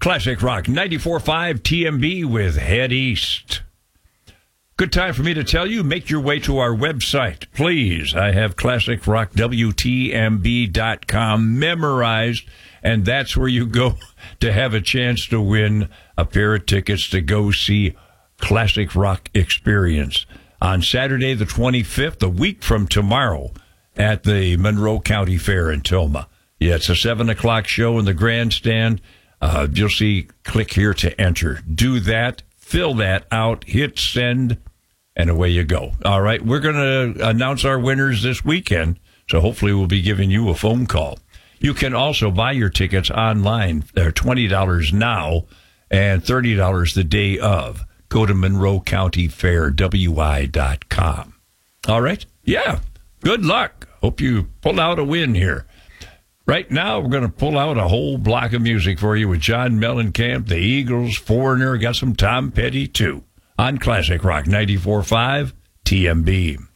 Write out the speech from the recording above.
Classic Rock 94.5 TMB with Head East. Good time for me to tell you, make your way to our website, please. I have classicrockwtmb.com memorized, and that's where you go to have a chance to win a pair of tickets to go see Classic Rock Experience on Saturday the 25th, a week from tomorrow, at the Monroe County Fair in Tillma. Yeah, it's a 7 o'clock show in the grandstand. You'll see, click here to enter. Do that, fill that out, hit send, and away you go. All right, we're going to announce our winners this weekend, so hopefully we'll be giving you a phone call. You can also buy your tickets online. They're $20 now and $30 the day of. Go to MonroeCountyFairWI.com. All right? Yeah, good luck. Hope you pull out a win here. Right now, we're going to pull out a whole block of music for you with John Mellencamp, the Eagles, Foreigner, got some Tom Petty, too, on Classic Rock 94.5 TMB.